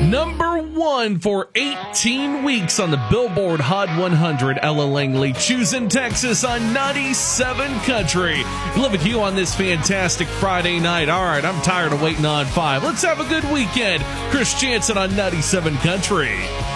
Number 1 for 18 weeks on the Billboard Hot 100, Ella Langley, Choosing Texas on 97 Country. Living to you on this fantastic Friday night. All right, I'm tired of waiting on 5. Let's have a good weekend. Chris Jansen on 97 Country.